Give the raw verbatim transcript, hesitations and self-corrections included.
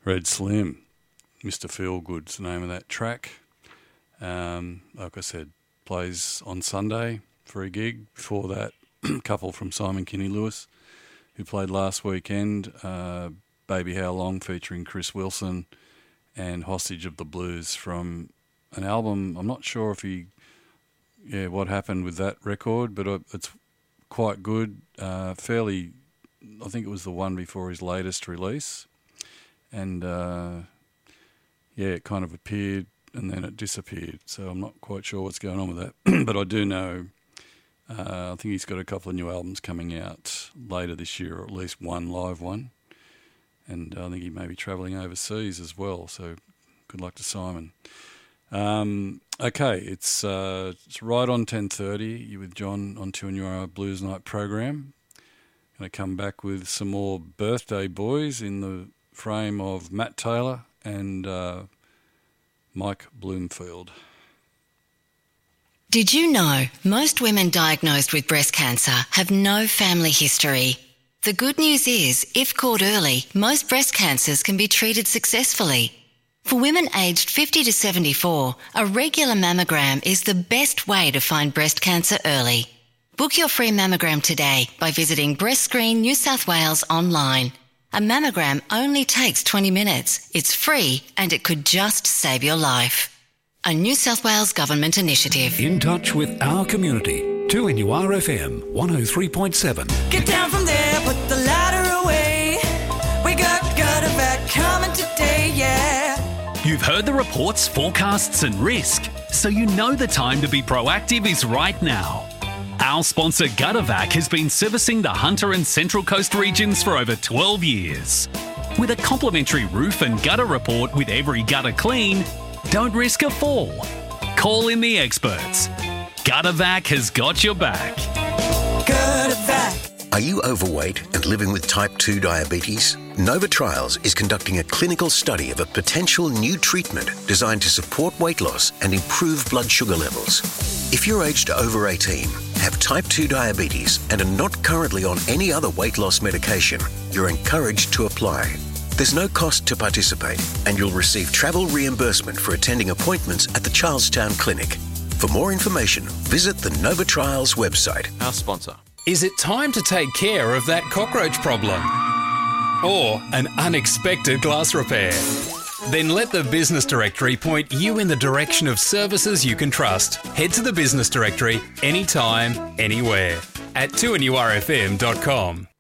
Red Slim, Mister Feelgood's the name of that track. Um, like I said, plays on Sunday for a gig. Before that, a couple from Simon Kinney Lewis, who played last weekend. Uh, Baby How Long featuring Chris Wilson, and Hostage of the Blues from an album. I'm not sure if he, yeah, what happened with that record, but it's quite good. Uh, fairly, I think it was the one before his latest release. And, uh, yeah, it kind of appeared and then it disappeared. So I'm not quite sure what's going on with that. But I do know, uh, I think he's got a couple of new albums coming out later this year, or at least one live one. And I think he may be travelling overseas as well. So good luck to Simon. Um, okay, it's uh, it's right on ten thirty. You're with John on two N U R R Blues Night program. Going to come back with some more birthday boys in the frame of Matt Taylor and uh, Mike Bloomfield. Did you know most women diagnosed with breast cancer have no family history? The good news is, if caught early, most breast cancers can be treated successfully. For women aged fifty to seventy-four, a regular mammogram is the best way to find breast cancer early. Book your free mammogram today by visiting Breast Screen New South Wales online. A mammogram only takes twenty minutes. It's free and it could just save your life. A New South Wales Government initiative. In touch with our community. two N U R F M one oh three point seven. Get down from there, put the ladder away. We got Guttervac coming today, yeah. You've heard the reports, forecasts and risk, so you know the time to be proactive is right now. Our sponsor Guttervac has been servicing the Hunter and Central Coast regions for over twelve years. With a complimentary roof and gutter report with every gutter clean, don't risk a fall. Call in the experts. Guttervac has got your back. Guttervac. Are you overweight and living with type two diabetes? Nova Trials is conducting a clinical study of a potential new treatment designed to support weight loss and improve blood sugar levels. If you're aged over eighteen, have type two diabetes and are not currently on any other weight loss medication, you're encouraged to apply. There's no cost to participate, and you'll receive travel reimbursement for attending appointments at the Charlestown Clinic. For more information, visit the Nova Trials website. Our sponsor. Is it time to take care of that cockroach problem? Or an unexpected glass repair? Then let the Business Directory point you in the direction of services you can trust. Head to the Business Directory anytime, anywhere at two N U R F M dot com.